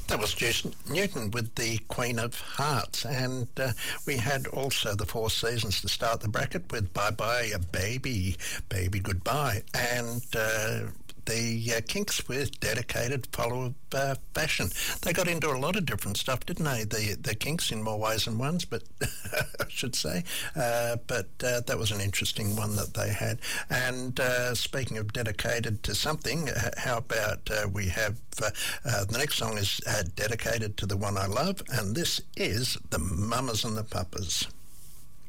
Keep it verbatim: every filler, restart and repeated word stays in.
That was Jason Newton with the Queen of Hearts, and uh, we had also the Four Seasons to start the bracket with Bye Bye Baby, Baby Goodbye, and uh, the uh, Kinks with Dedicated, Follow of uh, Fashion. They got into a lot of different stuff, didn't they? The the Kinks in more ways than ones, but I should say. Uh, but uh, that was an interesting one that they had. And uh, speaking of dedicated to something, uh, how about uh, we have uh, uh, the next song is uh, dedicated to the one I love, and this is the Mamas and the Papas.